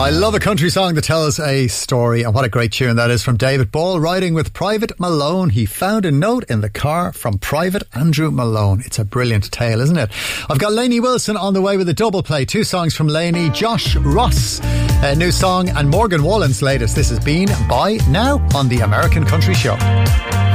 I love a country song that tells a story, and what a great tune that is from David Ball, riding with Private Malone. He found a note in the car from Private Andrew Malone. It's a brilliant tale, isn't it? I've got Lainey Wilson on the way with a double play. 2 songs from Lainey, Josh Ross, a new song, and Morgan Wallen's latest. This has been By Now on the American Country Show.